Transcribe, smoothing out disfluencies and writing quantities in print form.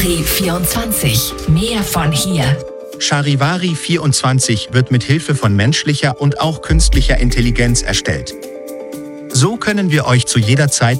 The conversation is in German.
Charivari24. Mehr von hier. Charivari24 wird mit Hilfe von menschlicher und auch künstlicher Intelligenz erstellt. So können wir euch zu jeder Zeit